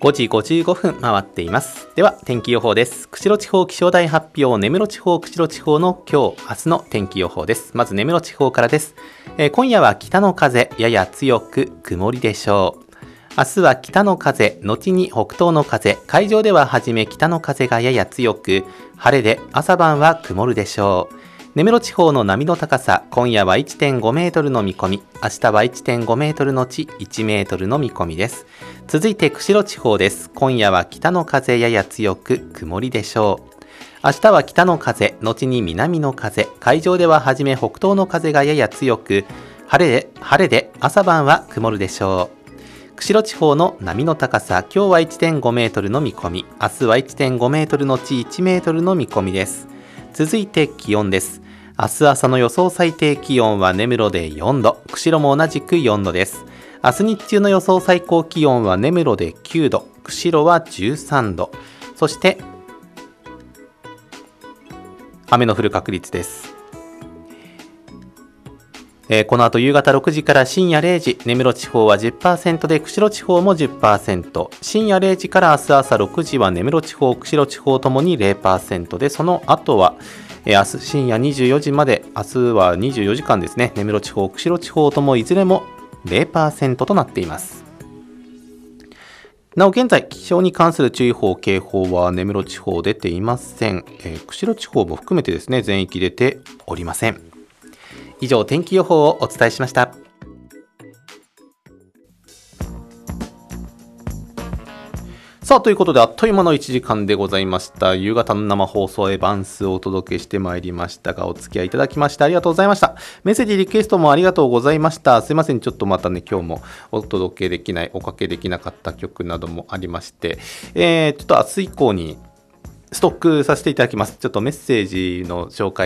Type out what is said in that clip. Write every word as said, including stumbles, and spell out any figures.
ごじごじゅうごふん回っています。では天気予報です。釧路地方気象台発表、根室地方釧路地方の今日明日の天気予報です。まず根室地方からです。えー、今夜は北の風やや強く曇りでしょう。明日は北の風後に北東の風、海上では初め北の風がやや強く、晴れで朝晩は曇るでしょう。根室地方の波の高さ、今夜は いってんごメートルの見込み、明日は いってんごメートルのちいちメートルの見込みです。続いて釧路地方です。今夜は北の風やや強く曇りでしょう。明日は北の風後に南の風、海上では初め北東の風がやや強く、晴れで晴れで朝晩は曇るでしょう。釧路地方の波の高さ、今日は いってんごメートルの見込み、明日は いってんごメートルのちいちメートルの見込みです。続いて気温です。明日朝の予想最低気温は根室でよんど、釧路も同じくよんどです。明日日中の予想最高気温は根室できゅうど、釧路はじゅうさんど、そして雨の降る確率です。えー、この後夕方ろくじから深夜れいじ、根室地方は じゅっパーセント で釧路地方も じゅっパーセント、深夜れいじから明日朝ろくじは根室地方釧路地方ともに ゼロパーセント で、その後はえー、明日深夜にじゅうよじまで、明日はにじゅうよじかんですね、根室地方釧路地方ともいずれも ゼロパーセント となっています。なお現在気象に関する注意報警報は根室地方出ていません。えー、釧路地方も含めてですね、全域出ておりません。以上天気予報をお伝えしました。さあということで、あっという間のいちじかんでございました。夕方の生放送へバンスをお届けしてまいりましたが、お付き合いいただきましてありがとうございました。メッセージリクエストもありがとうございました。すいません、ちょっとまたね、今日もお届けできない、おかけできなかった曲などもありまして、えー、ちょっと明日以降にストックさせていただきます。ちょっとメッセージの紹介